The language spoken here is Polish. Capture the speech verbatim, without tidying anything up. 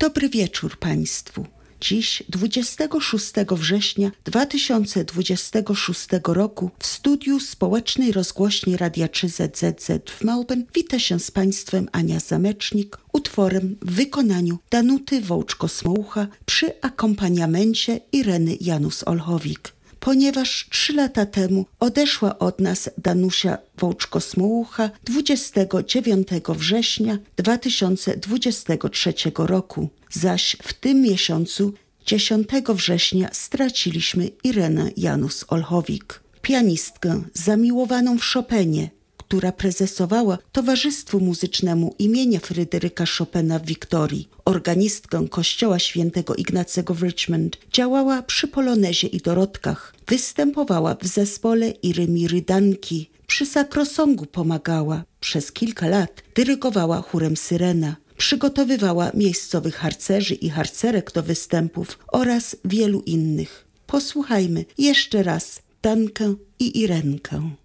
Dobry wieczór Państwu. Dziś, dwudziestego szóstego września dwa tysiące dwudziestego szóstego roku, w studiu społecznej rozgłośni Radia trzy Z Z Z w Melbourne wita się z Państwem Ania Zamecznik utworem w wykonaniu Danuty Wołczko-Smołucha przy akompaniamencie Ireny Janus-Olchowik. Ponieważ trzy lata temu odeszła od nas Danusia Wołczko-Smołucha dwudziestego dziewiątego września dwa tysiące dwudziestego trzeciego roku, zaś w tym miesiącu dziesiątego września straciliśmy Irenę Janus-Olchowik, pianistkę zamiłowaną w Chopinie, która prezesowała Towarzystwu Muzycznemu imienia Fryderyka Chopina w Wiktorii, organistkę Kościoła Świętego Ignacego w Richmond, działała przy Polonezie i Dorotkach, występowała w zespole Iry Miry Danki, przy sakrosongu pomagała, przez kilka lat dyrygowała chórem Syrena, przygotowywała miejscowych harcerzy i harcerek do występów oraz wielu innych. Posłuchajmy jeszcze raz Dankę i Irenkę.